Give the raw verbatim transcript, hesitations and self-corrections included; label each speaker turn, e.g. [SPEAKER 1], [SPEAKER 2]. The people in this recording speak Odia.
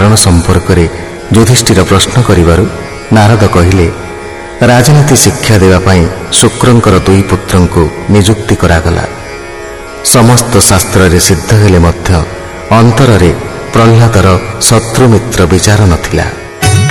[SPEAKER 1] କାରଣ ସମ୍ପର୍କରେ ଯୁଧିଷ୍ଠିର ପ୍ରଶ୍ନ କରିବାରୁ ନାରଦ କହିଲେ, ରାଜନୀତି ଶିକ୍ଷା ଦେବା ପାଇଁ ଶୁକ୍ରଙ୍କର ଦୁଇ ପୁତ୍ରଙ୍କୁ ନିଯୁକ୍ତି କରାଗଲା। ସମସ୍ତ ଶାସ୍ତ୍ରରେ ସିଦ୍ଧ ହେଲେ ମଧ୍ୟ ଅନ୍ତରରେ ପ୍ରହ୍ଲାଦର ଶତ୍ରୁମିତ୍ର ବିଚାର ନଥିଲା।